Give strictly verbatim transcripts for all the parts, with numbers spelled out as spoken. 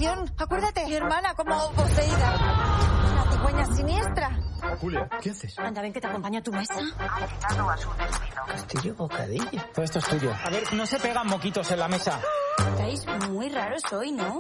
maldición. Acuérdate, mi hermana como poseída. La cigüeña siniestra. Julia, ¿qué haces? Anda, ven que te acompaño a tu mesa. Castillo Bocadillo. Todo esto es tuyo. A ver, no se pegan moquitos en la mesa. Estáis muy raros hoy, ¿no?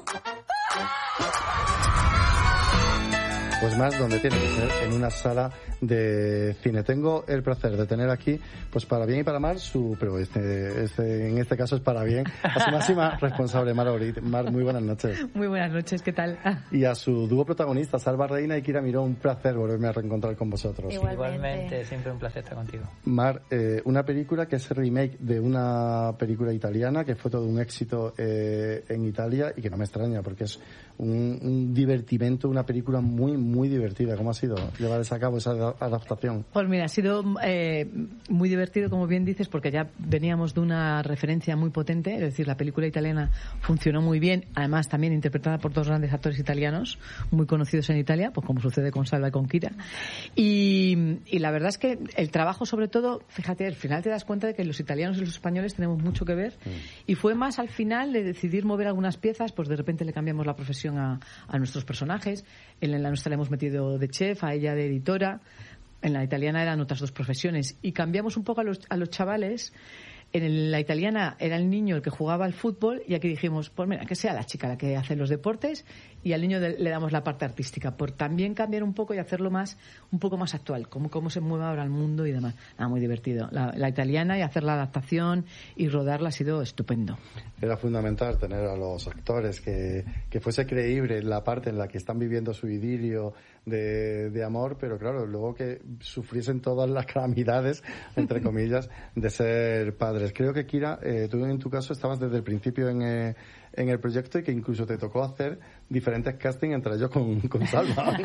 Pues más donde tiene que ser, en una sala de cine. Tengo el placer de tener aquí, pues para bien y para mal, su, pero este, este, en este caso es para bien, a su máxima responsable, Mar Orit. Mar, muy buenas noches. Muy buenas noches, ¿qué tal? Y a su dúo protagonista, Salva Reina y Kira Miró, un placer volverme a reencontrar con vosotros. Igualmente, Igualmente siempre un placer estar contigo. Mar, eh, una película que es remake de una película italiana que fue todo un éxito eh, en Italia y que no me extraña porque es un, un divertimento, una película muy, muy divertida. ¿Cómo ha sido llevar a cabo esa adaptación? Pues mira, ha sido eh, muy divertido, como bien dices, porque ya veníamos de una referencia muy potente, es decir, la película italiana funcionó muy bien, además también interpretada por dos grandes actores italianos, muy conocidos en Italia, pues como sucede con Salva y con Kira. Y, y la verdad es que el trabajo, sobre todo, fíjate, al final te das cuenta de que los italianos y los españoles tenemos mucho que ver, mm. y fue más al final de decidir mover algunas piezas, pues de repente le cambiamos la profesión a, a nuestros personajes. En la nuestra le hemos metido de chef, a ella de editora. En la italiana eran otras dos profesiones. Y cambiamos un poco a los, a los chavales. En la italiana era el niño el que jugaba al fútbol y aquí dijimos, pues mira, que sea la chica la que hace los deportes y al niño de, le damos la parte artística, por también cambiar un poco y hacerlo más un poco más actual, cómo, cómo se mueve ahora el mundo y demás. Ah, muy divertido. La, la italiana y hacer la adaptación y rodarla ha sido estupendo. Era fundamental tener a los actores que, que fuese creíble la parte en la que están viviendo su idilio de, de amor, pero claro, luego que sufriesen todas las calamidades, entre comillas, de ser padres. Creo que, Kira, eh, tú en tu caso estabas desde el principio en, eh, en el proyecto y que incluso te tocó hacer diferentes castings, entre ellos con, con Salva.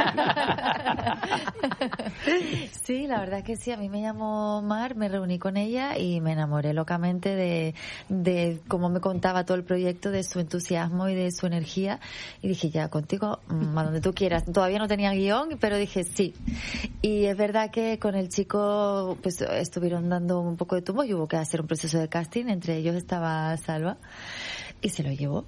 Sí, la verdad es que sí, a mí me llamó Mar, me reuní con ella y me enamoré locamente de, de cómo me contaba todo el proyecto, de su entusiasmo y de su energía, y dije, ya, contigo, a donde tú quieras. Todavía no tenía guión, pero dije sí. Y es verdad que con el chico pues estuvieron dando un poco de tumbo y hubo que hacer un proceso de casting, entre ellos estaba Salva y se lo llevó.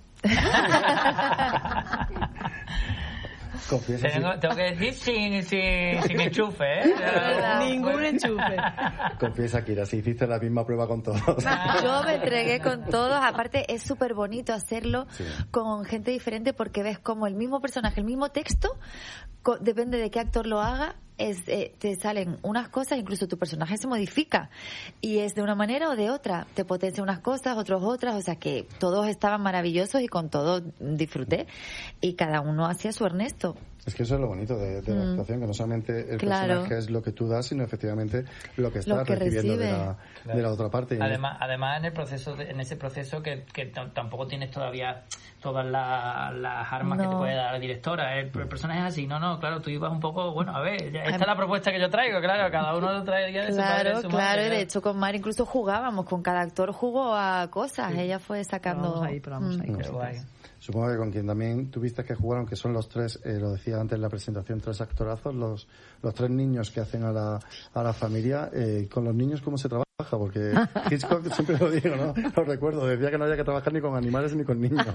Confiesa, tengo, sí. tengo que decir sin, sin, sin enchufe, ¿eh? Ningún enchufe. Confiesa, Kira, si hiciste la misma prueba con todos. Yo me entregué con todos. Aparte, es súper bonito hacerlo sí. con gente diferente porque ves como el mismo personaje, el mismo texto, co- depende de qué actor lo haga, es, eh, te salen unas cosas, incluso tu personaje se modifica y es de una manera o de otra, te potencia unas cosas, otros otras, o sea que todos estaban maravillosos y con todos disfruté y cada uno hacía su Ernesto. Es que eso es lo bonito de, de la mm. actuación, que no solamente el claro. personaje es lo que tú das, sino efectivamente lo que estás recibiendo de la, claro. de la otra parte. Además, además en el proceso, de, en ese proceso que, que t- tampoco tienes todavía todas la, las armas no. que te puede dar la directora. El, el personaje es así, no, no, claro, tú ibas un poco, bueno, a ver, ya, esta es la propuesta que yo traigo, claro, cada uno traería de claro, su padre, de su claro, madre. De hecho con Mar incluso jugábamos, con cada actor jugó a cosas, sí. ella fue sacando... Probamos ahí, probamos ahí, mm. guay. Supongo que con quien también tuviste que jugar, aunque son los tres, eh, lo decía antes en la presentación, tres actorazos, los los tres niños que hacen a la a la familia. Eh, con los niños, ¿cómo se trabaja? Porque Hitchcock, siempre lo digo, ¿no? Lo recuerdo, decía que no había que trabajar ni con animales ni con niños.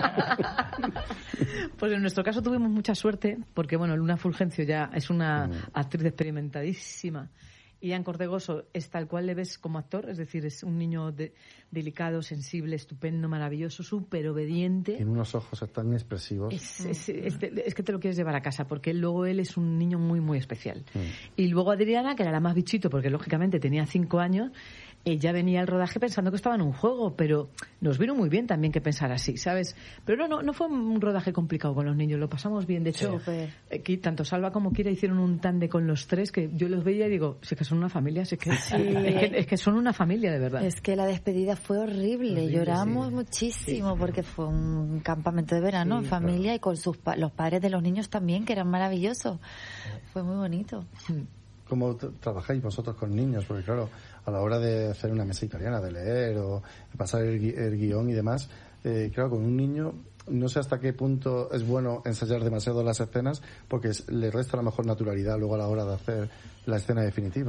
Pues en nuestro caso tuvimos mucha suerte, porque bueno, Luna Fulgencio ya es una mm. actriz experimentadísima. Y Ian Cortegoso es tal cual le ves como actor, es decir, es un niño de, delicado, sensible, estupendo, maravilloso, súper obediente. Tiene unos ojos tan expresivos. Es, es, es, es que te lo quieres llevar a casa, porque luego él es un niño muy, muy especial. Mm. Y luego Adriana, que era la más bichito, porque lógicamente tenía cinco años, ella venía al rodaje pensando que estaba en un juego, pero nos vino muy bien también que pensara así, ¿sabes? Pero no, no, no fue un rodaje complicado con los niños, lo pasamos bien. De hecho, sí. aquí, tanto Salva como Kira hicieron un tande con los tres, que yo los veía y digo, si es que son una familia, si es que, sí. es, que, es que son una familia de verdad. Es que la despedida fue horrible, horrible lloramos sí. muchísimo, sí. porque fue un campamento de verano sí, en familia claro. y con sus pa- los padres de los niños también, que eran maravillosos. Fue muy bonito. ¿Cómo t- trabajáis vosotros con niños? Porque claro, a la hora de hacer una mesa italiana, de leer o de pasar el, gui- el guión y demás, eh, claro, con un niño no sé hasta qué punto es bueno ensayar demasiado las escenas porque es, le resta la mejor naturalidad luego a la hora de hacer la escena definitiva.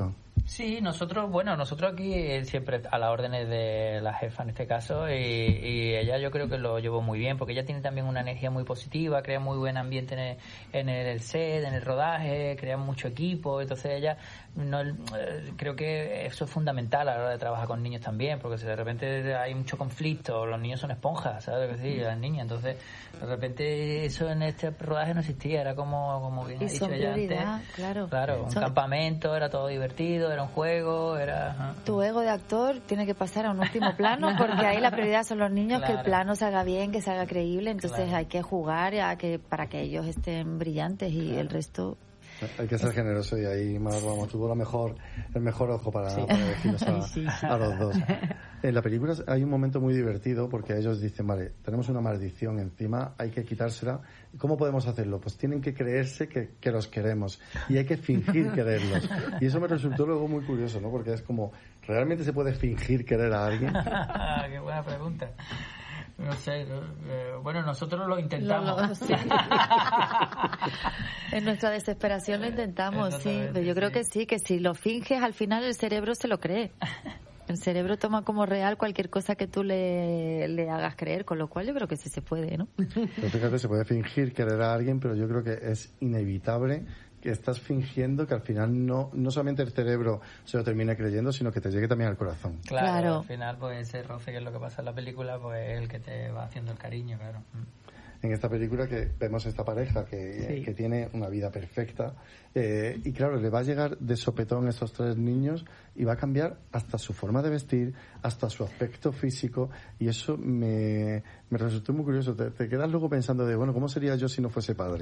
Sí, nosotros, bueno, nosotros aquí siempre a las órdenes de la jefa en este caso, y, y ella yo creo que lo llevó muy bien, porque ella tiene también una energía muy positiva, crea muy buen ambiente en el, en el set, en el rodaje, crea mucho equipo, entonces ella, no, creo que eso es fundamental a la hora de trabajar con niños también, porque si de repente hay mucho conflicto, los niños son esponjas, ¿sabes? Que sí, las niñas, entonces de repente eso en este rodaje no existía, era como, como bien ha dicho ella antes, claro, claro, un son... campamento, era todo divertido, era un juego, era... Tu ego de actor tiene que pasar a un último plano, porque ahí la prioridad son los niños, claro. Que el plano salga bien, que salga creíble, entonces claro. Hay que jugar a que, para que ellos estén brillantes y claro. El resto... Hay que ser generoso y ahí Mar, vamos, tuvo la mejor, el mejor ojo para, sí. para deciros a, sí, sí. a los dos. En la película hay un momento muy divertido porque ellos dicen, vale, tenemos una maldición encima, hay que quitársela. ¿Cómo podemos hacerlo? Pues tienen que creerse que, que los queremos y hay que fingir quererlos. Y eso me resultó luego muy curioso, ¿no? Porque es como, ¿realmente se puede fingir querer a alguien? Qué buena pregunta. No sé, eh, bueno, nosotros lo intentamos. Lo, lo, sí. En nuestra desesperación lo intentamos, sí. Pero yo creo sí. que sí, que si lo finges, al final el cerebro se lo cree. El cerebro toma como real cualquier cosa que tú le, le hagas creer, con lo cual yo creo que sí se puede, ¿no? Pero fíjate, se puede fingir querer a alguien, pero yo creo que es inevitable que estás fingiendo que al final no no solamente el cerebro se lo termine creyendo, sino que te llegue también al corazón. Claro, claro. Al final pues ese roce que es lo que pasa en la película, pues es el que te va haciendo el cariño, claro. En esta película que vemos esta pareja que, sí. que tiene una vida perfecta eh, y claro, le va a llegar de sopetón estos tres niños y va a cambiar hasta su forma de vestir, hasta su aspecto físico, y eso me, me resultó muy curioso. Te, te quedas luego pensando de, bueno, ¿cómo sería yo si no fuese padre?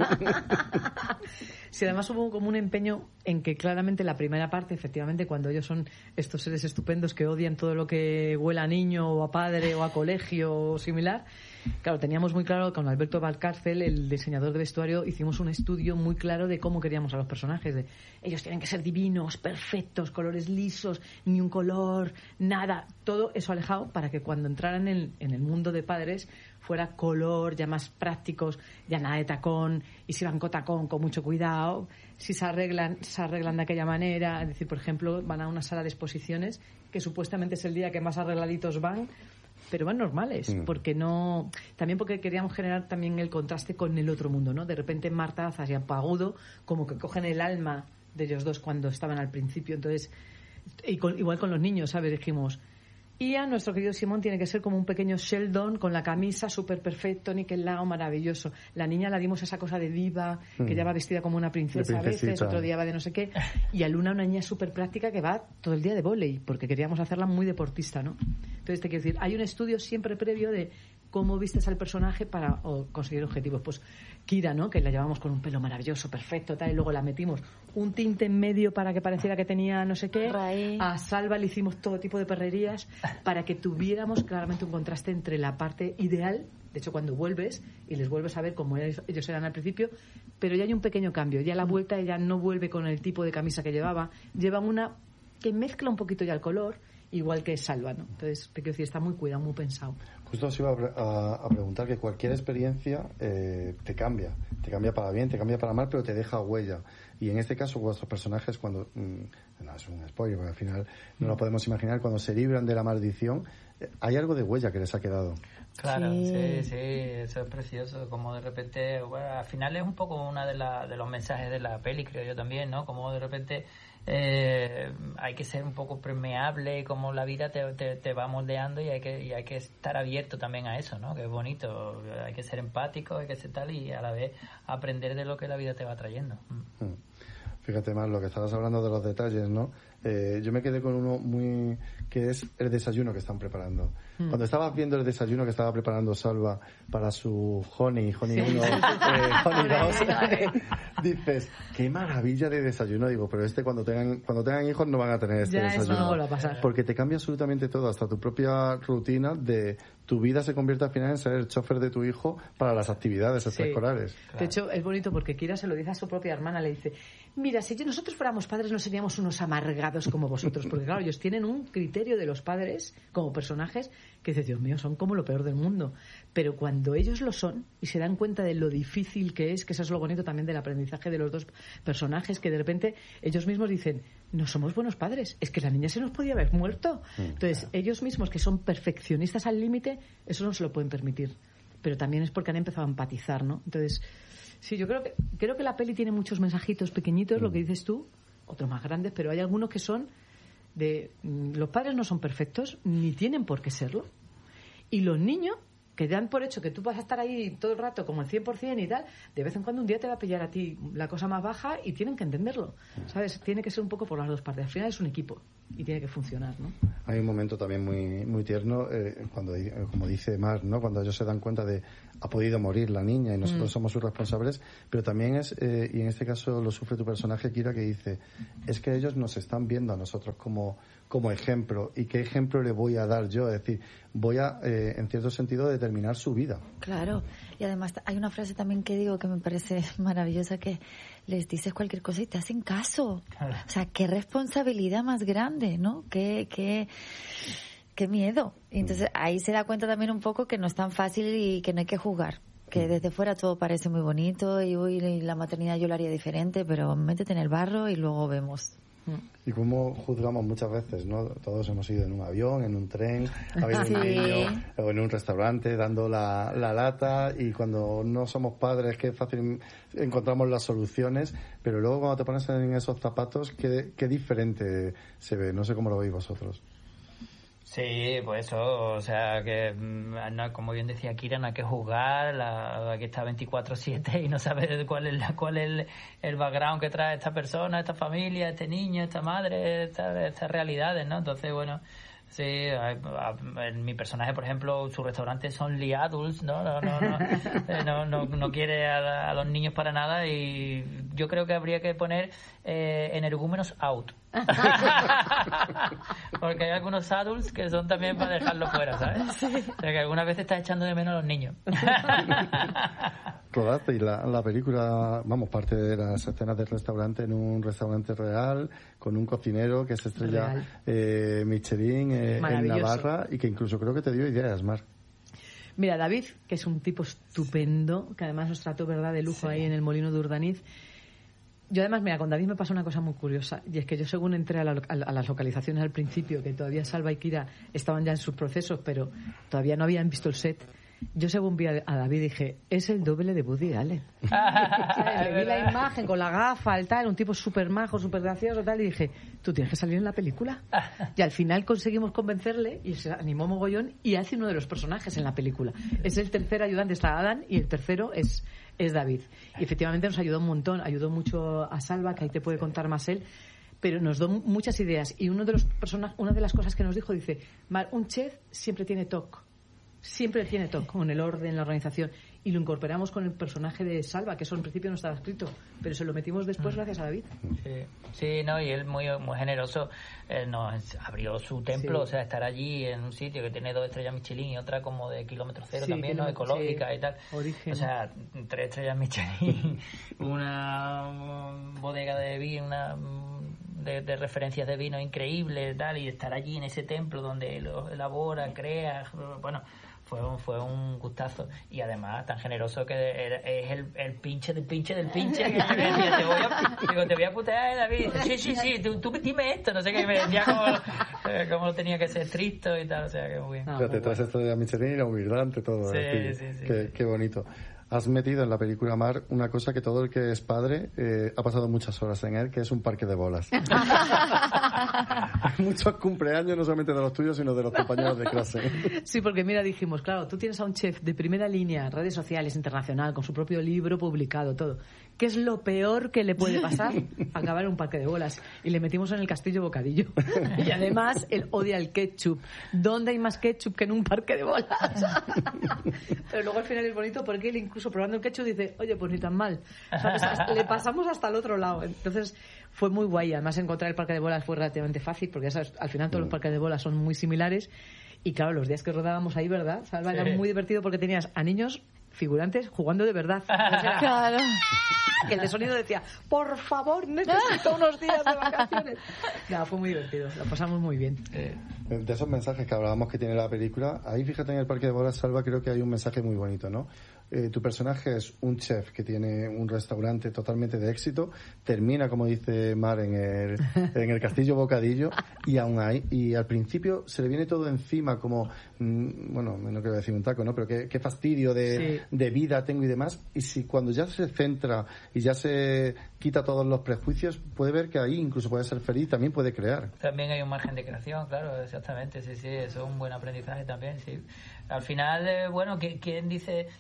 Sí, además hubo como un empeño en que claramente la primera parte, efectivamente, cuando ellos son estos seres estupendos que odian todo lo que huela a niño o a padre o a colegio o similar, claro, teníamos muy claro con Alberto Valcárcel, el diseñador de vestuario, hicimos un estudio muy claro de cómo queríamos a los personajes, de ellos tienen que ser divinos, perfectos, colores lisos, ni un color, nada, todo eso alejado para que cuando entraran en, en el mundo de padres fuera color, ya más prácticos, ya nada de tacón, y si van con tacón, con mucho cuidado, si se arreglan, se arreglan de aquella manera, es decir, por ejemplo, van a una sala de exposiciones que supuestamente es el día que más arregladitos van, pero van normales, mm. porque no, también porque queríamos generar también el contraste con el otro mundo, ¿no? De repente Marta Azas y Ampagudo como que cogen el alma de ellos dos cuando estaban al principio, entonces, y con, igual con los niños, ¿sabes? Dijimos, Ian, nuestro querido Simón, tiene que ser como un pequeño Sheldon con la camisa súper perfecto, niquelado, maravilloso. La niña la dimos esa cosa de diva, mm. que ya va vestida como una princesa a veces, otro día va de no sé qué, y a Luna una niña súper práctica que va todo el día de vóley, porque queríamos hacerla muy deportista, ¿no? Entonces te quiero decir, hay un estudio siempre previo de cómo vistes al personaje para o, conseguir objetivos. Pues Kira, ¿no? Que la llevamos con un pelo maravilloso, perfecto, tal, y luego la metimos un tinte en medio para que pareciera que tenía no sé qué. Raíz. A Salva le hicimos todo tipo de perrerías para que tuviéramos claramente un contraste entre la parte ideal, de hecho cuando vuelves y les vuelves a ver como ellos eran al principio, pero ya hay un pequeño cambio, ya la vuelta ella no vuelve con el tipo de camisa que llevaba, llevan una que mezcla un poquito ya el color, igual que Salva, ¿no? Entonces, te quiero decir, está muy cuidado, muy pensado. Justo os iba a, pre- a, a preguntar que cualquier experiencia eh, te cambia, te cambia para bien, te cambia para mal, pero te deja huella. Y en este caso, vuestros personajes, cuando, mmm, no es un spoiler, porque al final no lo podemos imaginar, cuando se libran de la maldición, eh, hay algo de huella que les ha quedado. Claro, sí, sí, sí, eso es precioso, como de repente, bueno, al final es un poco una de, la, de los mensajes de la peli, creo yo también, ¿no? Como de repente eh, hay que ser un poco permeable, como la vida te, te, te va moldeando y hay que y hay que estar abierto también a eso, ¿no? Que es bonito, hay que ser empático, hay que ser tal y a la vez aprender de lo que la vida te va trayendo. Mm. Fíjate más, lo que estabas hablando de los detalles, ¿no? Eh, yo me quedé con uno muy... que es el desayuno que están preparando. Mm. Cuando estabas viendo el desayuno que estaba preparando Salva para su Honey, Honey uno, sí. eh, Honey dos, dices, qué maravilla de desayuno. Digo, pero este cuando tengan cuando tengan hijos no van a tener este ya desayuno. Eso no va a pasar. Porque te cambia absolutamente todo, hasta tu propia rutina de... tu vida se convierte al final en ser el chofer de tu hijo para las actividades extraescolares. Sí. Claro. De hecho, es bonito porque Kira se lo dice a su propia hermana, le dice, mira, si nosotros fuéramos padres no seríamos unos amargados como vosotros, porque claro, ellos tienen un criterio de los padres como personajes que dice, Dios mío, son como lo peor del mundo. Pero cuando ellos lo son y se dan cuenta de lo difícil que es, que eso es lo bonito también del aprendizaje de los dos personajes, que de repente ellos mismos dicen, no somos buenos padres, es que la niña se nos podía haber muerto. Mm, Entonces, claro. ellos mismos, que son perfeccionistas al límite, eso no se lo pueden permitir. Pero también es porque han empezado a empatizar, ¿no? Entonces, sí, yo creo que creo que la peli tiene muchos mensajitos pequeñitos, mm. lo que dices tú, otros más grandes, pero hay algunos que son de... Los padres no son perfectos, ni tienen por qué serlo. Y los niños, que dan por hecho que tú vas a estar ahí todo el rato como el cien por ciento y tal, de vez en cuando un día te va a pillar a ti la cosa más baja y tienen que entenderlo, ¿sabes? Tiene que ser un poco por las dos partes. Al final es un equipo y tiene que funcionar, ¿no? Hay un momento también muy muy tierno, eh, cuando como dice Mar, ¿no? Cuando ellos se dan cuenta de ha podido morir la niña y nosotros mm. somos sus responsables, pero también es, eh, y en este caso lo sufre tu personaje, Kira, que dice, es que ellos nos están viendo a nosotros como como ejemplo, y qué ejemplo le voy a dar yo, es decir, voy a, eh, en cierto sentido, determinar su vida. Claro, y además hay una frase también que digo que me parece maravillosa, que les dices cualquier cosa y te hacen caso. Claro. O sea, qué responsabilidad más grande, ¿no? Qué, qué, qué miedo. Y entonces ahí se da cuenta también un poco que no es tan fácil y que no hay que jugar. Que desde fuera todo parece muy bonito y uy, la maternidad yo lo haría diferente, pero métete en el barro y luego vemos. Y como juzgamos muchas veces, ¿no? Todos hemos ido en un avión, en un tren, ha habido sí. un niño, o en un restaurante dando la, la lata, y cuando no somos padres, que fácil encontramos las soluciones, pero luego cuando te pones en esos zapatos, qué, qué diferente se ve. No sé cómo lo veis vosotros. Sí, pues eso, o sea, que no, como bien decía Kira, no hay que juzgar, la, aquí está veinticuatro siete y no sabe cuál es la, cuál es el, el background que trae esta persona, esta familia, este niño, esta madre, esta, estas realidades, ¿no? Entonces, bueno, sí, a, a, en mi personaje, por ejemplo, su restaurante son only adults, ¿no? No, no, no, eh, no, no, no quiere a, a los niños para nada, y yo creo que habría que poner eh, energúmenos out. Porque hay algunos adults que son también para dejarlo fuera, ¿sabes? O sea que algunas veces estás echando de menos a los niños. Rodaste la, la película, vamos, parte de las escenas del restaurante en un restaurante real, con un cocinero que es estrella eh, Michelin eh, en Navarra, y que incluso creo que te dio ideas, Mar. Mira, David, que es un tipo estupendo, que además nos trató, ¿verdad?, de lujo, sí, ahí en el Molino de Urdaniz. Yo además, mira, con David me pasó una cosa muy curiosa, y es que yo según entré a, la, a las localizaciones al principio, que todavía Salva y Kira estaban ya en sus procesos, pero todavía no habían visto el set, yo según vi a, a David dije, es el doble de Woody Allen. ¿Sabes? Le vi la imagen con la gafa, el tal, un tipo súper majo, súper gracioso, tal, y dije, tú tienes que salir en la película. Y al final conseguimos convencerle y se animó mogollón y hace uno de los personajes en la película. Es el tercer ayudante, está Adam, y el tercero es, es David. Y efectivamente nos ayudó un montón, ayudó mucho a Salva, que ahí te puede contar más él, pero nos dio muchas ideas. Y uno de los personajes, una de las cosas que nos dijo, dice, Mar, un chef siempre tiene toque. Siempre tiene toque con el orden, la organización, y lo incorporamos con el personaje de Salva, que eso en principio no estaba escrito, pero se lo metimos después gracias a David. Sí, sí, no, y él muy muy generoso, él nos abrió su templo, sí, o sea, estar allí en un sitio que tiene dos estrellas Michelin y otra como de kilómetro cero, sí, también, ¿no?, ecológica, sí, y tal. Origen. O sea, tres estrellas Michelin, una bodega de vino, una de, de referencias de vino increíble, tal, y estar allí en ese templo donde lo elabora, crea, bueno, fue un, fue un gustazo, y además tan generoso que es el, el pinche del pinche del pinche que me decía, te voy a, digo, te voy a putear, David. Dice, sí, sí, sí, tú, tú dime esto, no sé qué, me decía cómo, eh, cómo tenía que ser estricto y tal, o sea, que muy bien. O sea, te traes esto de la Michelin y la humildad ante todo. Sí, eh, sí, sí, qué, sí. Qué bonito. Has metido en la película, Mar, una cosa que todo el que es padre eh, ha pasado muchas horas en él, que es un parque de bolas. Hay muchos cumpleaños, no solamente de los tuyos, sino de los compañeros de clase. Sí, porque mira, dijimos, claro, tú tienes a un chef de primera línea, redes sociales, internacional, con su propio libro publicado, todo. ¿Qué es lo peor que le puede pasar? Acabar en un parque de bolas. Y le metimos en el castillo bocadillo. Y además, él odia el ketchup. ¿Dónde hay más ketchup que en un parque de bolas? Pero luego al final es bonito porque él incluso probando el ketchup dice, oye, pues ni tan mal. ¿Sabes? Le pasamos hasta el otro lado. Entonces fue muy guay. Además, encontrar el parque de bolas fue relativamente fácil porque, ¿sabes?, al final todos los parques de bolas son muy similares. Y claro, los días que rodábamos ahí, ¿verdad? Salva, sí, era muy divertido porque tenías a niños figurantes jugando de verdad. Era, claro. Que el de sonido decía, por favor, necesito unos días de vacaciones. Nada, fue muy divertido, lo pasamos muy bien. Eh, de esos mensajes que hablábamos que tiene la película, ahí fíjate en el parque de bolas, Salva, creo que hay un mensaje muy bonito, ¿no? eh, tu personaje es un chef que tiene un restaurante totalmente de éxito, termina, como dice Mar, en el, en el Castillo Bocadillo, y aún hay, y al principio se le viene todo encima como, mmm, bueno, no quiero decir un taco, ¿no? Pero qué, qué fastidio de, sí. de vida tengo y demás. Y si cuando ya se centra y ya se quita todos los prejuicios, puede ver que ahí incluso puede ser feliz, también puede crear. También hay un margen de creación, claro, exactamente, sí, sí, eso es un buen aprendizaje también, sí. Al final, eh, bueno, ¿quién dice...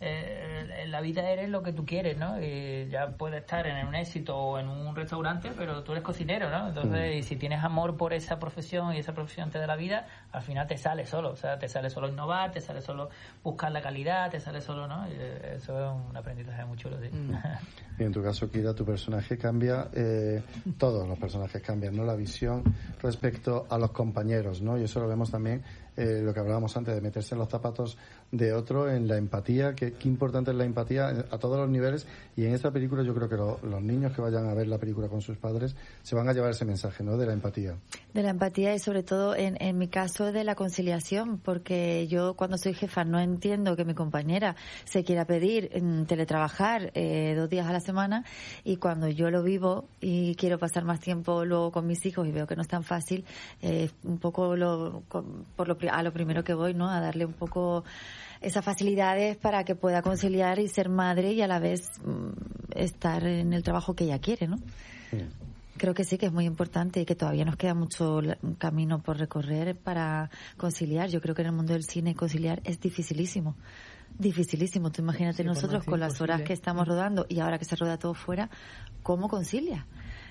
Eh, en la vida eres lo que tú quieres, ¿no? Y ya puedes estar en un éxito o en un restaurante, pero tú eres cocinero, ¿no? Entonces, mm. y si tienes amor por esa profesión y esa profesión te da la vida, al final te sale solo, o sea, te sale solo innovar, te sale solo buscar la calidad, te sale solo, ¿no? Y eso es un aprendizaje muy chulo, sí. Mm. Y en tu caso, Kira, tu personaje cambia, eh, todos los personajes cambian, ¿no? La visión respecto a los compañeros, ¿no? Y eso lo vemos también, eh, lo que hablábamos antes, de meterse en los zapatos de otro, en la empatía, que qué importante es la empatía a todos los niveles, y en esta película yo creo que lo, los niños que vayan a ver la película con sus padres se van a llevar ese mensaje, ¿no? De la empatía. De la empatía y sobre todo en, en mi caso de la conciliación, porque yo cuando soy jefa no entiendo que mi compañera se quiera pedir en teletrabajar eh, dos días a la semana, y cuando yo lo vivo y quiero pasar más tiempo luego con mis hijos y veo que no es tan fácil, eh, un poco lo, por lo, a lo primero que voy, ¿no? A darle un poco esas facilidades para que pueda conciliar y ser madre y a la vez mm, estar en el trabajo que ella quiere, ¿no? Sí. Creo que sí, que es muy importante y que todavía nos queda mucho camino por recorrer para conciliar. Yo creo que en el mundo del cine conciliar es dificilísimo. Dificilísimo. Tú imagínate, sí, nosotros con las horas que estamos rodando y ahora que se roda todo fuera, ¿cómo concilia?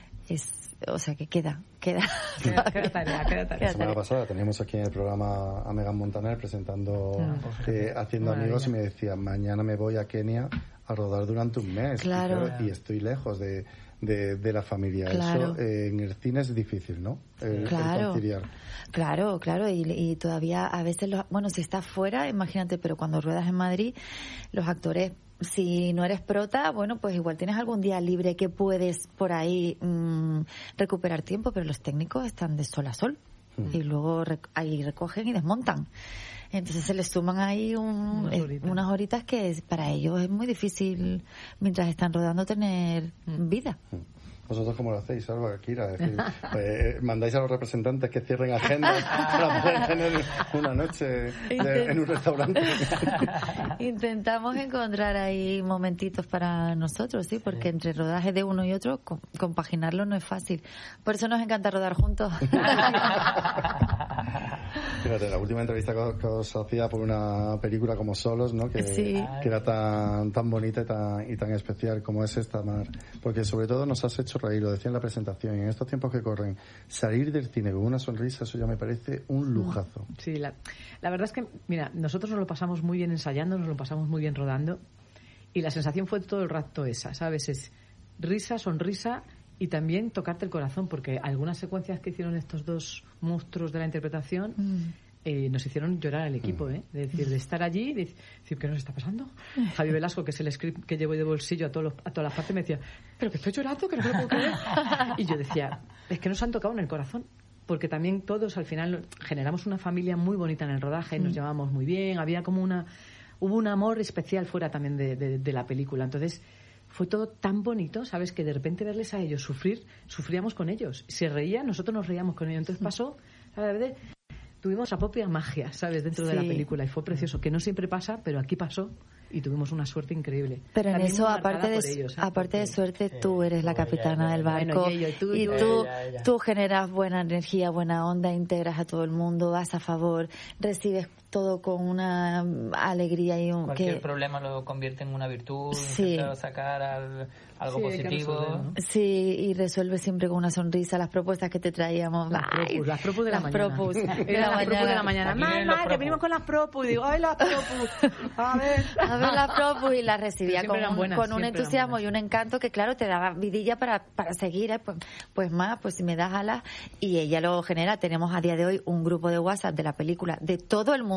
Es, o sea, que queda, queda. Queda, queda tarea, queda tarea. La semana pasada teníamos aquí en el programa a Megan Montaner presentando ah, eh, Haciendo Maravilla. Amigos, y me decía, mañana me voy a Kenia a rodar durante un mes. Claro. Y, claro, y estoy lejos de, de, de la familia. Claro. Eso eh, en el cine es difícil, ¿no? El, claro. el conciliar. Claro, claro. Y, y todavía a veces, los, bueno, si estás fuera, imagínate, pero cuando ruedas en Madrid, los actores, si no eres prota, bueno, pues igual tienes algún día libre que puedes por ahí mmm, recuperar tiempo, pero los técnicos están de sol a sol mm. y luego rec- ahí recogen y desmontan. Entonces se les suman ahí un, unas, horitas. Eh, unas horitas que para ellos es muy difícil, mientras están rodando, tener mm. vida. Mm. ¿Vosotros cómo lo hacéis, Alba, Kira? Es decir, eh, ¿mandáis a los representantes que cierren agendas para poder tener una noche de, en un restaurante? Intentamos encontrar ahí momentitos para nosotros, sí, porque entre rodajes de uno y otro, compaginarlo no es fácil. Por eso nos encanta rodar juntos. Fíjate, la última entrevista que, que os hacía por una película como Solos, ¿no? Que, sí. que era tan tan bonita y tan, y tan especial como es esta, Mar. Porque sobre todo nos has hecho reír, lo decía en la presentación, y en estos tiempos que corren, salir del cine con una sonrisa, eso ya me parece un lujazo. Sí, la, la verdad es que, mira, nosotros nos lo pasamos muy bien ensayando, nos lo pasamos muy bien rodando, y la sensación fue todo el rato esa, ¿sabes? Es risa, sonrisa, y también tocarte el corazón, porque algunas secuencias que hicieron estos dos monstruos de la interpretación mm. eh, nos hicieron llorar al equipo, ¿eh? De decir, de estar allí, de decir, ¿qué nos está pasando? Javi Velasco, que es el script que llevo de bolsillo a, todos los, a todas las partes, me decía, pero que estoy llorando, que no me lo puedo creer. Y yo decía, es que nos han tocado en el corazón, porque también todos al final generamos una familia muy bonita en el rodaje, mm. nos llevábamos muy bien, había como una, hubo un amor especial fuera también de, de, de la película. Entonces fue todo tan bonito, ¿sabes? Que de repente verles a ellos sufrir, sufríamos con ellos. Se reían, nosotros nos reíamos con ellos. Entonces pasó, ¿sabes? Tuvimos la propia magia, ¿sabes? Dentro sí. de la película, y fue precioso. Que no siempre pasa, pero aquí pasó. Y tuvimos una suerte increíble. Pero en también eso, aparte de, ellos, ¿eh? aparte de suerte, sí, tú eres la capitana del barco. Bueno, y, y tú, y tú, ya, ya. tú generas buena energía, buena onda, integras a todo el mundo, vas a favor, recibes todo con una alegría y un... Cualquier que... problema lo convierte en una virtud, sí. intentar sacar al, algo sí, positivo. Resolver, ¿no? Sí, y resuelve siempre con una sonrisa las propuestas que te traíamos. Las propus, las propus de la las mañana. Propus de la las propus de la mañana. Mamá, que venimos con las propus. Y digo, ay, las propus. A ver. A ver las propus, y las recibía con, un, buenas, con un entusiasmo y un encanto que, claro, te daba vidilla para, para seguir. ¿eh? Pues, pues más, pues si me das alas. Y ella lo genera. Tenemos a día de hoy un grupo de WhatsApp de la película de todo el mundo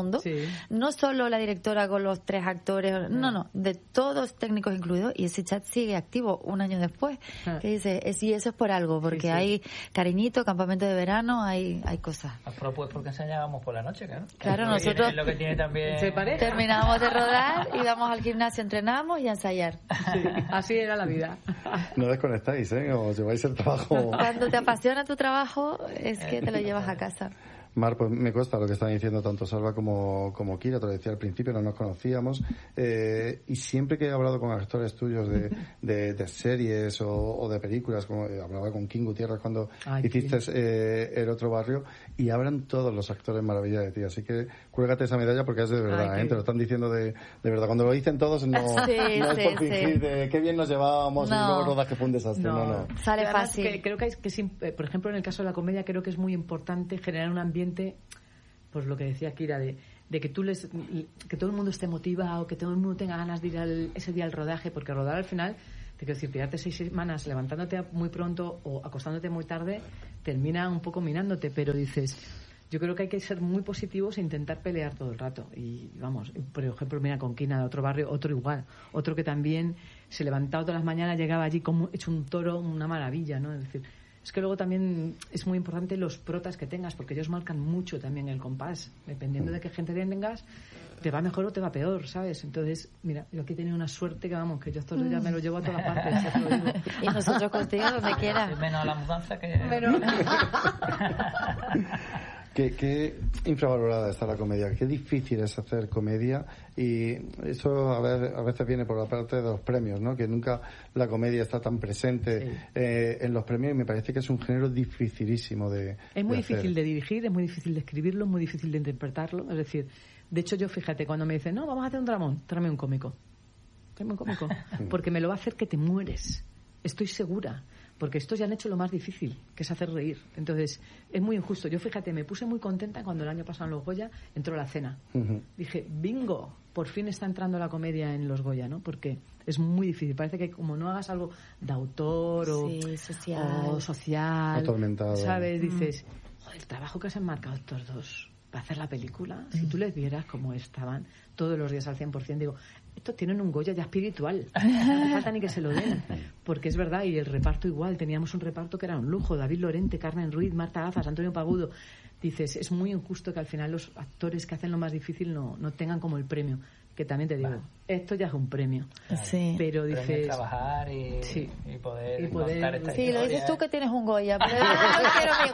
fondo. Sí. No solo la directora con los tres actores, no, no, de todos técnicos incluidos, y ese chat sigue activo un año después. Ah. Que dice, es, y eso es por algo, porque Sí, sí. hay cariñito, campamento de verano, hay, hay cosas. Pero pues porque enseñábamos por la noche, claro. Claro, Es lo que nosotros- tiene- es lo que tiene también... ¿Se parece? Terminamos de rodar, íbamos al gimnasio, entrenamos y a ensayar. Sí, así era la vida. No desconectáis, ¿eh? Os lleváis el trabajo. Cuando te apasiona tu trabajo, es que te lo llevas a casa. Mar, pues me cuesta lo que están diciendo tanto Salva como, como Kira, te lo decía al principio, no nos conocíamos, eh, y siempre que he hablado con actores tuyos de, de, de series o, o de películas, como eh, hablaba con King Gutiérrez cuando Ay, hiciste eh, El Otro Barrio, y hablan todos los actores maravilla de ti, así que cuélgate esa medalla porque es de verdad, Ay, ¿eh? qué Te lo están diciendo de, de verdad, cuando lo dicen todos no, Sí, no es sí, por fingir sí. de qué bien nos llevábamos y No. luego rodaje fue un desastre, no, no. Sale Además, fácil. que creo que, hay, que es im- eh, por ejemplo, en el caso de la comedia, creo que es muy importante generar un ambiente, pues lo que decía Kira, de, de que tú les, que todo el mundo esté motivado, que todo el mundo tenga ganas de ir al- ese día al rodaje, porque rodar al final, te quiero decir, tirarte seis semanas levantándote muy pronto o acostándote muy tarde, termina un poco minándote, pero dices, yo creo que hay que ser muy positivos e intentar pelear todo el rato. Y vamos, por ejemplo, mira con Kina de Otro Barrio, otro igual, otro que también se levantaba todas las mañanas, llegaba allí como hecho un toro, una maravilla, ¿no? Es decir, es que luego también es muy importante los protas que tengas, porque ellos marcan mucho también el compás. Dependiendo de qué gente tengas, te va mejor o te va peor, ¿sabes? Entonces, mira, yo aquí he tenido una suerte que, vamos, que yo estos días me lo llevo a todas partes. ya te lo digo. Y nosotros contigo donde quieras. Menos la mudanza que... Pero- Qué, qué infravalorada está la comedia, qué difícil es hacer comedia, y eso a, ver, a veces viene por la parte de los premios, ¿no? Que nunca la comedia está tan presente Sí. eh, en los premios, y me parece que es un género dificilísimo de Es muy de hacer. difícil de dirigir, es muy difícil de escribirlo, es muy difícil de interpretarlo. Es decir, de hecho yo, fíjate, cuando me dicen, no, vamos a hacer un dramón, tráeme un cómico. Tráeme un cómico. Porque me lo va a hacer que te mueres. Estoy segura. Porque estos ya han hecho lo más difícil, que es hacer reír. Entonces, es muy injusto. Yo, fíjate, me puse muy contenta cuando el año pasado en los Goya entró la cena. Ujú. Dije, bingo, por fin está entrando la comedia en los Goya, ¿no? Porque es muy difícil. Parece que como no hagas algo de autor o Sí, social. o social, Atormentado. ¿sabes? Dices, joder, el trabajo que se han marcado estos dos para hacer la película, si tú les vieras cómo estaban todos los días al cien por ciento, digo, estos tienen un Goya ya espiritual, no hace falta ni que se lo den, porque es verdad, y el reparto igual, teníamos un reparto que era un lujo, David Lorente, Carmen Ruiz, Marta Gazas, Antonio Pagudo. Dices, es muy injusto que al final los actores que hacen lo más difícil no, no tengan como el premio, que también te digo, Va. esto ya es un premio, Sí. pero Premio es dices, trabajar y, Sí. y poder, Y poder- contar esta Sí, lo historia. dices tú que tienes un Goya, pero yo no quiero mi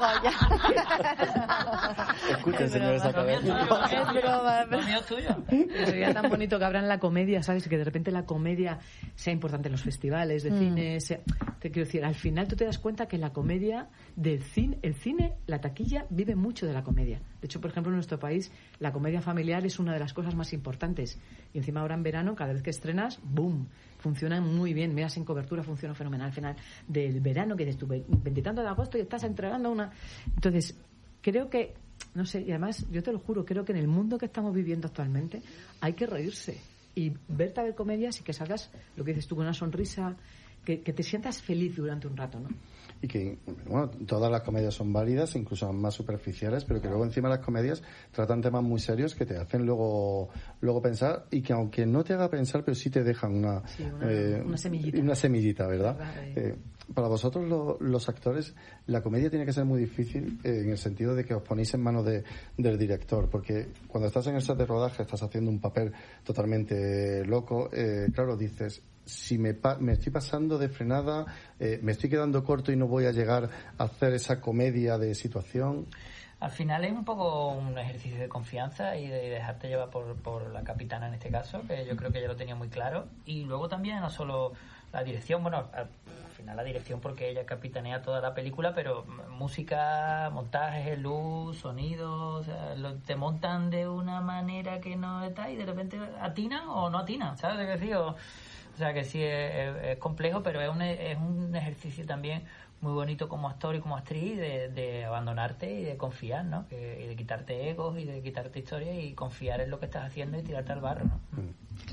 Goya. Escuchen, Es señores broma. académicos. Es broma, es Lo broma. mío es tuyo. Pero sería tan bonito que abran la comedia, ¿sabes? Que de repente la comedia sea importante en los festivales de Mm. cine. sea- Te quiero decir, al final tú te das cuenta que la comedia del cine, el cine, la taquilla, vive mucho de la comedia. De hecho, por ejemplo, en nuestro país, la comedia familiar es una de las cosas más importantes. Y encima ahora en verano, cada vez que estrenas, ¡boom! Funcionan muy bien. Mira, Sin Cobertura funciona fenomenal. Al final del verano, que dices tú, veintitantos de agosto y estás entregando una... Entonces, creo que, no sé, y además, yo te lo juro, creo que en el mundo que estamos viviendo actualmente hay que reírse y verte a ver comedias y que salgas, lo que dices tú, con una sonrisa, que, que te sientas feliz durante un rato, ¿no? Y que, bueno, todas las comedias son válidas, incluso más superficiales, pero que luego encima las comedias tratan temas muy serios que te hacen luego luego pensar, y que aunque no te haga pensar, pero sí te dejan una, Sí, una- una semillita. una semillita, ¿verdad? Verdad, eh. Eh, para vosotros, lo- los actores, la comedia tiene que ser muy difícil eh, en el sentido de que os ponéis en manos de, del director, porque cuando estás en el set de rodaje estás haciendo un papel totalmente loco, eh, claro, dices, si me, pa- me estoy pasando de frenada, eh, me estoy quedando corto y no voy a llegar a hacer esa comedia de situación. Al final es un poco un ejercicio de confianza y de dejarte llevar por, por la capitana en este caso, que yo creo que ella lo tenía muy claro. Y luego también no solo la dirección, bueno, al, al final la dirección porque ella capitanea toda la película, pero música, montaje, luz, sonido, o sea, lo, te montan de una manera que no está y de repente atinan o no atinan, ¿sabes lo que digo? O sea que sí, es, es- es complejo, pero es un, es un ejercicio también muy bonito como actor y como actriz de, de abandonarte y de confiar, ¿no? Que- y de quitarte egos y de quitarte historias y confiar en lo que estás haciendo y tirarte al barro, ¿no?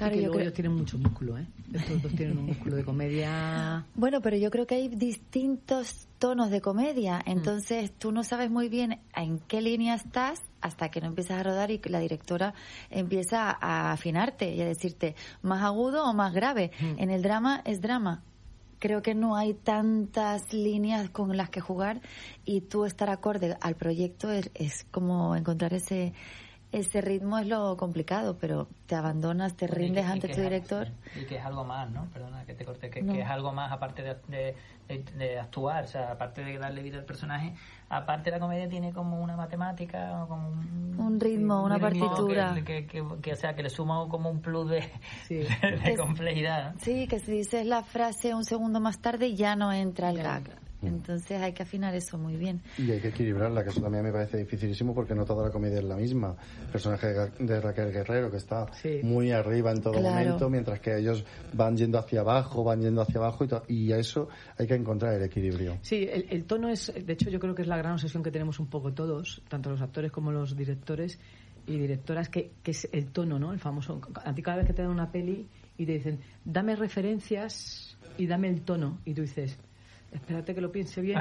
Claro, y que yo luego creo... ellos tienen mucho músculo, ¿eh? Estos dos tienen un músculo de comedia. Bueno, pero yo creo que hay distintos tonos de comedia, entonces mm. tú no sabes muy bien en qué línea estás hasta que no empiezas a rodar y la directora empieza a afinarte y a decirte más agudo o más grave. Mm. En el drama es drama. Creo que no hay tantas líneas con las que jugar y tú estar acorde al proyecto es, es como encontrar ese ese ritmo es lo complicado, pero te abandonas, te rindes ante tu director. Y que es algo más, ¿no? Perdona que te corte, que, no. que es algo más aparte de, de, de, de actuar, o sea, aparte de darle vida al personaje, aparte la comedia tiene como una matemática, como un, un ritmo, un una ritmo partitura. Que, que, que, que, o sea, que le suma como un plus de, sí. de, de complejidad, ¿no? Sí, que si dices la frase un segundo más tarde ya no entra el gag. Entonces hay que afinar eso muy bien. Y hay que equilibrarla, que eso también me parece dificilísimo porque no toda la comedia es la misma. El personaje de Raquel Guerrero, que está sí. muy arriba en todo claro. momento, mientras que ellos van yendo hacia abajo, van yendo hacia abajo, y, to- y a eso hay que encontrar el equilibrio. Sí, el, el tono es, de hecho yo creo que es la gran obsesión que tenemos un poco todos, tanto los actores como los directores y directoras, que, que es el tono, ¿no? El famoso, a ti cada vez que te dan una peli y te dicen, dame referencias y dame el tono, y tú dices... Espérate que lo piense bien.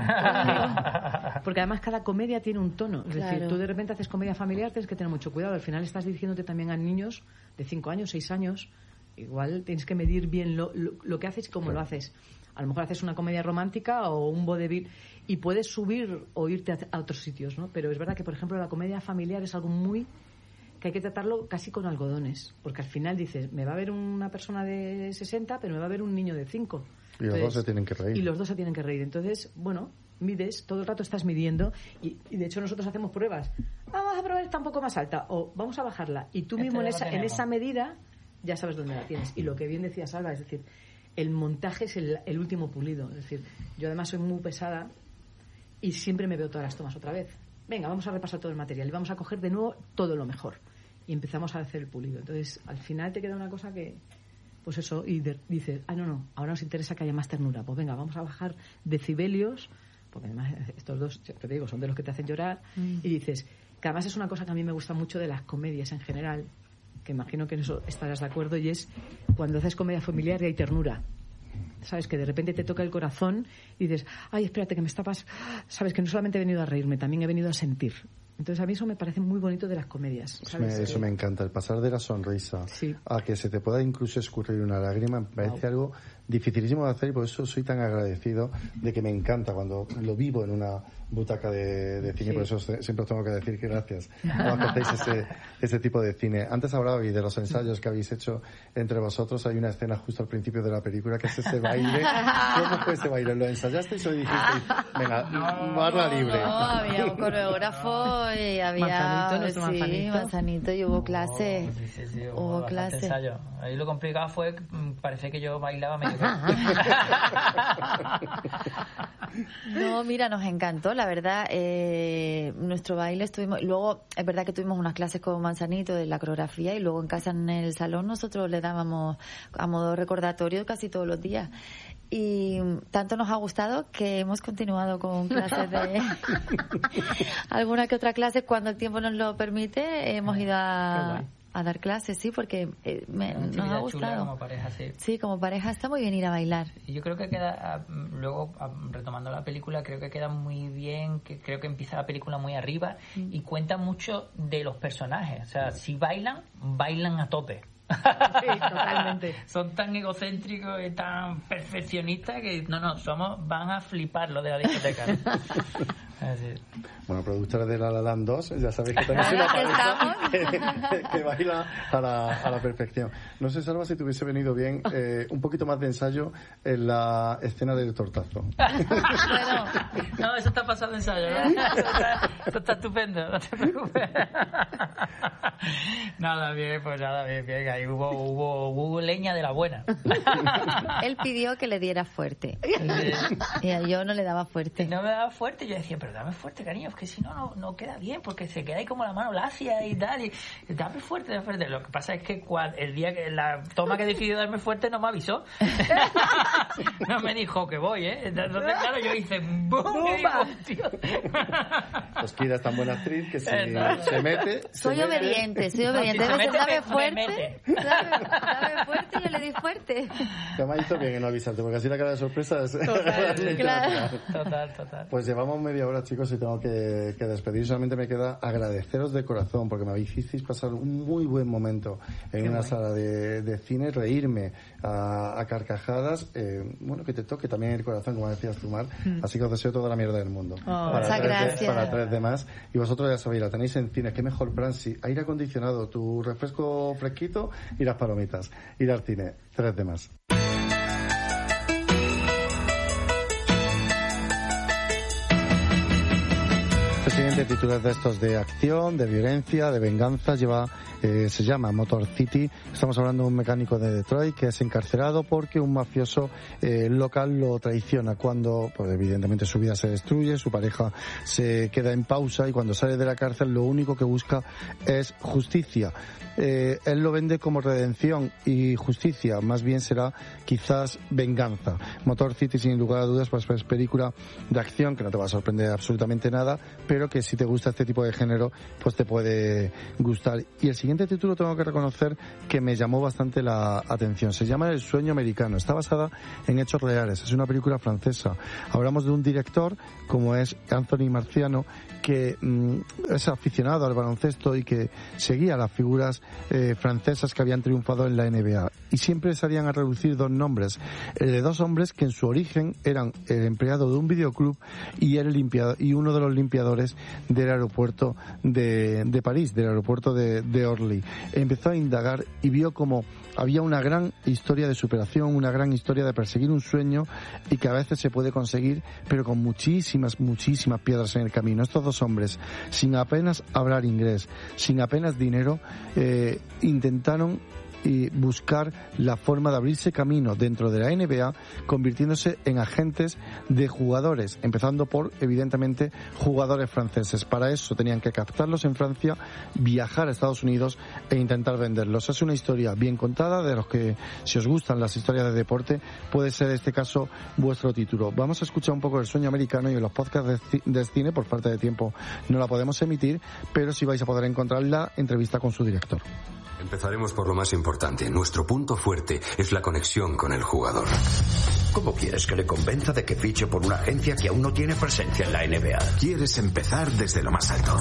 Porque además cada comedia tiene un tono. Es claro. decir, tú de repente haces comedia familiar, tienes que tener mucho cuidado. Al final estás dirigiéndote también a niños de cinco años, seis años. Igual tienes que medir bien lo, lo, lo que haces y cómo claro. lo haces. A lo mejor haces una comedia romántica o un vodevil y puedes subir o irte a, a otros sitios, ¿no? Pero es verdad que, por ejemplo, la comedia familiar es algo muy... que hay que tratarlo casi con algodones. Porque al final dices, me va a ver una persona de sesenta, pero me va a ver un niño de cinco. Y los Entonces, dos se tienen que reír. Y los dos se tienen que reír. Entonces, bueno, mides, todo el rato estás midiendo y, y de hecho nosotros hacemos pruebas. Vamos a probar esta un poco más alta o vamos a bajarla. Y tú mismo en esa, en esa medida ya sabes dónde la tienes. Y lo que bien decía Salva, es decir, el montaje es el, el último pulido. Es decir, yo además soy muy pesada y siempre me veo todas las tomas otra vez. Venga, vamos a repasar todo el material y vamos a coger de nuevo todo lo mejor. Y empezamos a hacer el pulido. Entonces, al final te queda una cosa que... Pues eso, y de, dices, ah, no, no, ahora nos interesa que haya más ternura. Pues venga, vamos a bajar decibelios, porque además estos dos, te digo, son de los que te hacen llorar, mm. y dices, que además es una cosa que a mí me gusta mucho de las comedias en general, que imagino que en eso estarás de acuerdo, y es cuando haces comedia familiar y hay ternura. ¿Sabes? Que de repente te toca el corazón y dices, ay, espérate, que me está pasando. Sabes que no solamente he venido a reírme, también he venido a sentir. Entonces a mí eso me parece muy bonito de las comedias, ¿sabes? Me, eso me encanta, el pasar de la sonrisa sí. a que se te pueda incluso escurrir una lágrima, me parece wow. algo dificilísimo de hacer y por eso soy tan agradecido de que me encanta cuando lo vivo en una butaca de, de cine, sí. por eso siempre os tengo que decir que gracias cuando hacéis ese, ese tipo de cine. Antes hablabais de los ensayos que habéis hecho entre vosotros, hay una escena justo al principio de la película que es ese baile. ¿Cómo fue ese baile? ¿Lo ensayasteis o dijisteis, venga, no, barra libre? No, había un coreógrafo y había Manzanito, sí, Manzanito. Manzanito y hubo clase. Oh, sí, sí, sí, hubo, hubo clase. Ensayo. Ahí lo complicado fue, parece que yo bailaba medio. No, mira, nos encantó, la verdad. Eh, nuestro baile estuvimos. Luego, es verdad que tuvimos unas clases con Manzanito de la coreografía y luego en casa en el salón nosotros le dábamos a modo recordatorio casi todos los días. Y tanto nos ha gustado que hemos continuado con clases de alguna que otra clase cuando el tiempo nos lo permite. Hemos ido a, a dar clases, sí, porque eh, me, nos ha gustado. Como pareja, sí. Sí, como pareja está muy bien ir a bailar. Y yo creo que queda, luego retomando la película, creo que queda muy bien, que creo que empieza la película muy arriba mm. y cuenta mucho de los personajes. O sea, si bailan, bailan a tope. Sí, totalmente. Son tan egocéntricos y tan perfeccionistas que no, no, somos, van a flipar lo de la discoteca. Así. Bueno, productora de La La Land dos, ya sabéis que tenemos una pareja que, que baila a la, a la perfección. No sé, Salva, si te hubiese venido bien eh, un poquito más de ensayo en la escena del tortazo. Bueno, no, eso está pasado de ensayo, ¿no? Eso está, eso está estupendo, no te preocupes. Nada, bien, pues nada, bien, bien. Ahí hubo, hubo, hubo leña de la buena. Él pidió que le diera fuerte. Sí. Y yo no le daba fuerte. No me daba fuerte, yo decía, pero dame fuerte, cariño, es que si no, no, no queda bien, porque se queda ahí como la mano lacia y tal, y dame fuerte, dame fuerte. Lo que pasa es que cual, el día que la toma que decidió darme fuerte no me avisó. No me dijo que voy, ¿eh? Entonces, claro, yo hice ¡bum! Y digo, tío. Pues Kira es tan buena actriz que si Exacto. se mete... Soy se obediente, mete. soy obediente. No, si se Debe ser, mete, dame me- me fuerte. mete. Dame, dame fuerte y yo le di fuerte. Que me ha visto bien en no avisarte, porque así la cara de sorpresa es... realmente claro. natural. Total, total. Pues llevamos media hora, chicos, y tengo que, que despedir. Solamente me queda agradeceros de corazón, porque me hicisteis pasar un muy buen momento en Qué una guay. sala de, de cine, reírme a, a carcajadas, eh, bueno, que te toque también el corazón, como decías tú, Mar. Así que os deseo toda la mierda del mundo. Oh, muchas tres de- gracias. para tres demás. Y vosotros ya sabéis, la tenéis en cine. Qué mejor plan, si aire acondicionado, tu refresco fresquito y las palomitas. Ir al cine. Tres demás. El siguiente titular de estos de acción, de violencia, de venganza, lleva, eh, se llama Motor City. Estamos hablando de un mecánico de Detroit que es encarcelado porque un mafioso eh, local lo traiciona. Cuando, pues evidentemente su vida se destruye, su pareja se queda en pausa y cuando sale de la cárcel lo único que busca es justicia. Eh, él lo vende como redención y justicia, más bien será quizás venganza. Motor City, sin lugar a dudas, pues es película de acción que no te va a sorprender absolutamente nada, pero que si te gusta este tipo de género, pues te puede gustar. Y el siguiente título tengo que reconocer que me llamó bastante la atención. Se llama El sueño americano. Está basada en hechos reales. Es una película francesa. Hablamos de un director como es Anthony Marciano, que mmm, es aficionado al baloncesto y que seguía las figuras eh, francesas que habían triunfado en la N B A. Y siempre salían a relucir dos nombres. El de dos hombres que en su origen eran el empleado de un videoclub y, el limpiado, y uno de los limpiadores del aeropuerto de, de París, del aeropuerto de, de Orly. Empezó a indagar y vio como había una gran historia de superación, una gran historia de perseguir un sueño y que a veces se puede conseguir, pero con muchísimas, muchísimas piedras en el camino. Estos dos hombres, sin apenas hablar inglés, sin apenas dinero, eh, intentaron y buscar la forma de abrirse camino dentro de la N B A, convirtiéndose en agentes de jugadores, empezando por, evidentemente, jugadores franceses. Para eso tenían que captarlos en Francia, viajar a Estados Unidos e intentar venderlos. Es una historia bien contada, de los que, si os gustan las historias de deporte, puede ser en este caso vuestro título. Vamos a escuchar un poco El sueño americano, y en los podcasts de, ci- de cine, por falta de tiempo, no la podemos emitir, pero sí vais a poder encontrar la entrevista con su director. Empezaremos por lo más importante. Nuestro punto fuerte es la conexión con el jugador. ¿Cómo quieres que le convenza de que fiche por una agencia que aún no tiene presencia en la N B A? Quieres empezar desde lo más alto.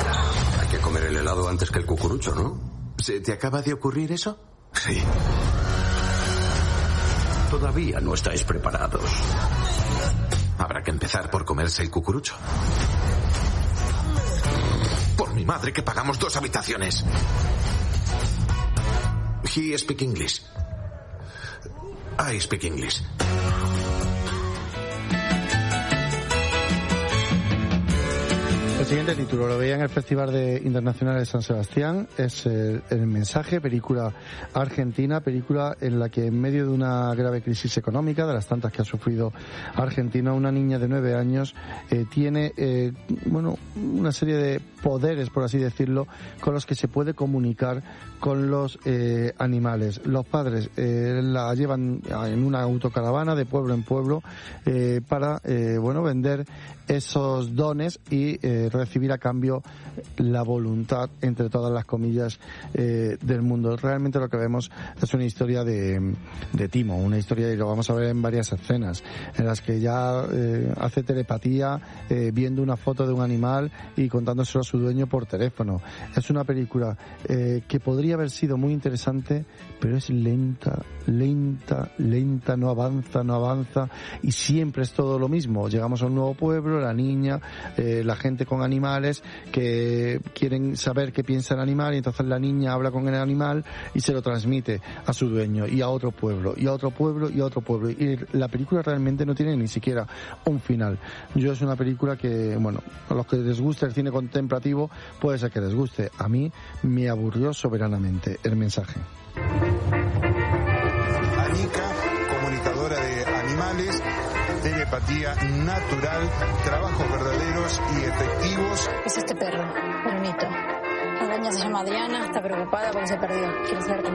Hay que comer el helado antes que el cucurucho, ¿no? ¿Se te acaba de ocurrir eso? Sí. Todavía no estáis preparados. Habrá que empezar por comerse el cucurucho. Por mi madre que pagamos dos habitaciones. He speak English. I speak English. El siguiente título lo veía en el Festival de Internacional de San Sebastián. Es el, el mensaje, película argentina, película en la que en medio de una grave crisis económica, de las tantas que ha sufrido Argentina, una niña de nueve años eh, tiene eh, bueno una serie de poderes, por así decirlo, con los que se puede comunicar con los eh, animales. Los padres eh, la llevan en una autocaravana de pueblo en pueblo eh, para eh, bueno vender esos dones y eh, recibir a cambio la voluntad, entre todas las comillas, eh, del mundo. Realmente lo que vemos es una historia de, de timo, una historia, y lo vamos a ver en varias escenas, en las que ya eh, hace telepatía eh, viendo una foto de un animal y contándoselo a su dueño por teléfono. Es una película eh, que podría haber sido muy interesante, pero es lenta, lenta, lenta, no avanza, no avanza, y siempre es todo lo mismo. Llegamos a un nuevo pueblo, la niña, eh, la gente con animales que quieren saber qué piensa el animal, y entonces la niña habla con el animal y se lo transmite a su dueño y a otro pueblo y a otro pueblo y a otro pueblo, y la película realmente no tiene ni siquiera un final. Yo es una película que, bueno, a los que les gusta el cine contemplativo puede ser que les guste. A mí me aburrió soberanamente. El mensaje. Anika, comunicadora de animales, telepatía natural, trabajos verdaderos y efectivos. Es este perro, Brunito. La dueña se llama Diana, está preocupada porque se perdió. Quiere saber cómo